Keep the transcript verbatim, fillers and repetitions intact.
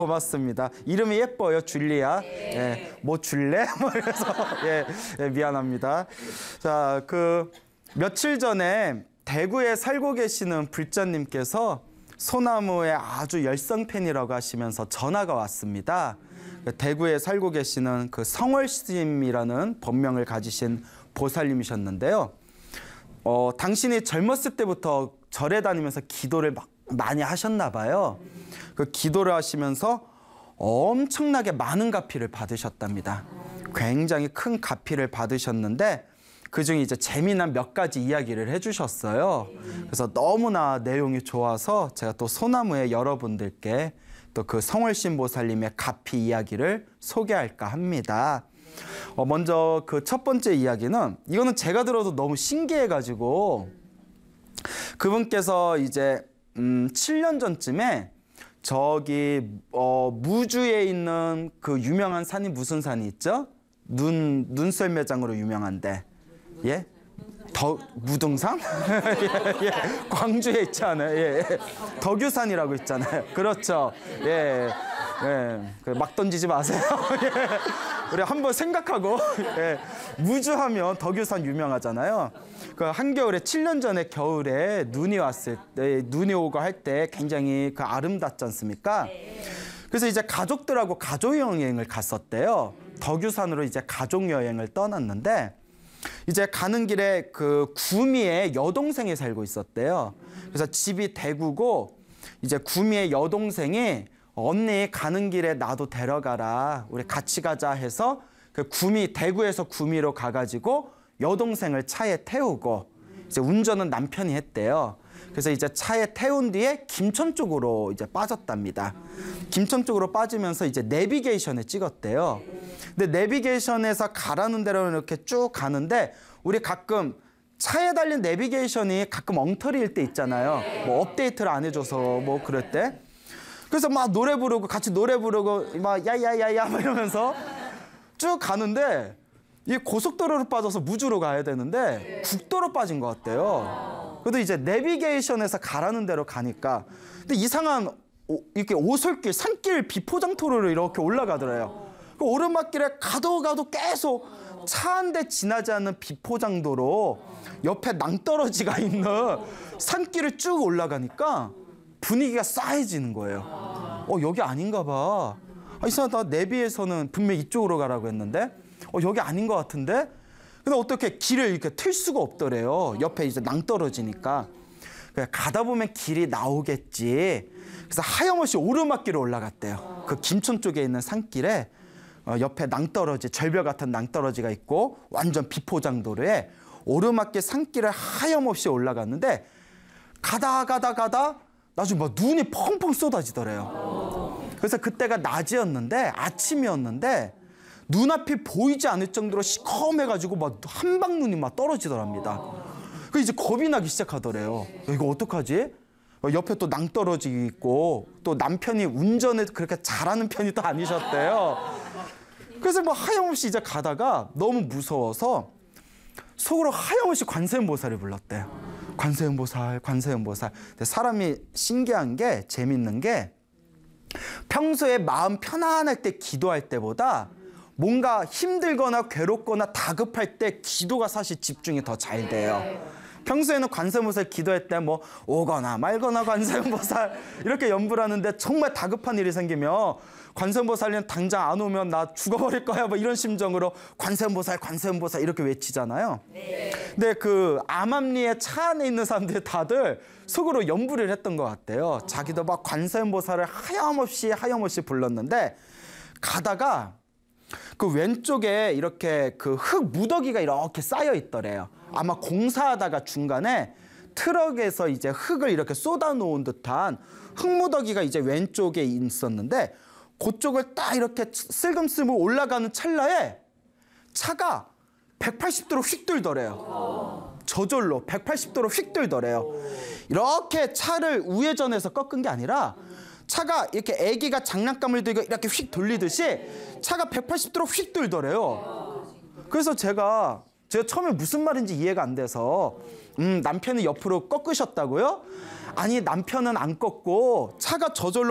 고맙습니다. 이름이 예뻐요, 줄리아. 네. 예, 뭐 줄래? 뭐 이래서 예, 예, 미안합니다. 자, 그 며칠 전에 대구에 살고 계시는 불자님께서 소나무의 아주 열성 팬이라고 하시면서 전화가 왔습니다. 대구에 살고 계시는 그 성월심이라는 본명을 가지신 보살님이셨는데요. 어, 당신이 젊었을 때부터 절에 다니면서 기도를 막 많이 하셨나 봐요. 그 기도를 하시면서 엄청나게 많은 가피를 받으셨답니다. 굉장히 큰 가피를 받으셨는데 그중에 이제 재미난 몇 가지 이야기를 해주셨어요. 그래서 너무나 내용이 좋아서 제가 또 소나무의 여러분들께 또 그 성월심 보살님의 가피 이야기를 소개할까 합니다. 어, 먼저 그 첫 번째 이야기는 이거는 제가 들어도 너무 신기해가지고 그분께서 이제 음, 칠 년 전쯤에 저기 어, 무주에 있는 그 유명한 산이 무슨 산이 있죠? 눈 눈썰 매장으로 유명한데 예? 더 무등산? 예, 예. 광주에 있잖아요. 예, 예. 덕유산이라고 있잖아요. 그렇죠. 예, 예. 막 던지지 마세요. 예. 우리 한번 생각하고 예. 무주하면 덕유산 유명하잖아요. 그 한겨울에 칠 년 전에 겨울에 눈이 왔을 때 눈이 오고 할 때 굉장히 그 아름답지 않습니까? 그래서 이제 가족들하고 가족 여행을 갔었대요. 덕유산으로 이제 가족 여행을 떠났는데 이제 가는 길에 그 구미에 여동생이 살고 있었대요. 그래서 집이 대구고 이제 구미의 여동생이 언니 가는 길에 나도 데려가라. 우리 같이 가자 해서 그 구미 대구에서 구미로 가가지고 여동생을 차에 태우고 이제 운전은 남편이 했대요. 그래서 이제 차에 태운 뒤에 김천 쪽으로 이제 빠졌답니다. 김천 쪽으로 빠지면서 이제 내비게이션에 찍었대요. 근데 내비게이션에서 가라는 대로 이렇게 쭉 가는데 우리 가끔 차에 달린 내비게이션이 가끔 엉터리일 때 있잖아요. 뭐 업데이트를 안 해줘서 뭐 그럴 때. 그래서 막 노래 부르고 같이 노래 부르고 막 야야야야 막 이러면서 쭉 가는데 이 고속도로로 빠져서 무주로 가야 되는데 국도로 빠진 것 같대요. 그래도 이제 내비게이션에서 가라는 대로 가니까 근데 이상한 오, 이렇게 오솔길, 산길 비포장도로로 이렇게 올라가더래요. 그 오르막길에 가도 가도 계속 차 한 대 지나지 않는 비포장도로 옆에 낭떠러지가 있는 산길을 쭉 올라가니까 분위기가 싸해지는 거예요. 어 여기 아닌가 봐. 아, 이상하다. 내비에서는 분명 이쪽으로 가라고 했는데 어 여기 아닌 것 같은데? 근데 어떻게 길을 이렇게 틀 수가 없더래요. 옆에 이제 낭떠러지니까. 가다 보면 길이 나오겠지. 그래서 하염없이 오르막길을 올라갔대요. 그 김천 쪽에 있는 산길에 어, 옆에 낭떠러지, 절벽 같은 낭떠러지가 있고 완전 비포장도로에 오르막길 산길을 하염없이 올라갔는데 가다 가다 가다 나중에 막 눈이 펑펑 쏟아지더래요. 그래서 그때가 낮이었는데 아침이었는데 눈앞이 보이지 않을 정도로 시커매가지고 막 한방눈이 막 떨어지더랍니다. 그 이제 겁이 나기 시작하더래요. 야, 이거 어떡하지? 옆에 또 낭떠러지 있고 또 남편이 운전을 그렇게 잘하는 편이 또 아니셨대요. 그래서 뭐 하염없이 이제 가다가 너무 무서워서 속으로 하염없이 관세음보살을 불렀대요. 관세음보살, 관세음보살. 근데 사람이 신기한 게 재밌는 게 평소에 마음 편안할 때 기도할 때보다 뭔가 힘들거나 괴롭거나 다급할 때 기도가 사실 집중이 더 잘 돼요. 평소에는 관세음보살 기도할 때 뭐 오거나 말거나 관세음보살 이렇게 연부를 하는데 정말 다급한 일이 생기면 관세음보살님 당장 안 오면 나 죽어버릴 거야 뭐 이런 심정으로 관세음보살 관세음보살 이렇게 외치잖아요. 네. 근데 그 암암리에 차 안에 있는 사람들 다들 속으로 연부를 했던 것 같아요. 자기도 막 관세음보살을 하염없이 하염없이 불렀는데 가다가 그 왼쪽에 이렇게 그 흙 무더기가 이렇게 쌓여 있더래요. 아마 공사하다가 중간에 트럭에서 이제 흙을 이렇게 쏟아놓은 듯한 흙 무더기가 이제 왼쪽에 있었는데 그쪽을 딱 이렇게 슬금슬금 올라가는 찰나에 차가 백팔십 도로 휙 돌더래요. 저절로 백팔십 도로 휙 돌더래요. 이렇게 차를 우회전해서 꺾은 게 아니라 차가 이렇게 애기가 장난감을 들고 이렇게 휙 돌리듯이 차가 백팔십 도로 휙 돌더래요. 그래서 제가 제가 처음에 무슨 말인지 이해가 안 돼서 음 남편이 옆으로 꺾으셨다고요? 아니 남편은 안 꺾고 차가 저절로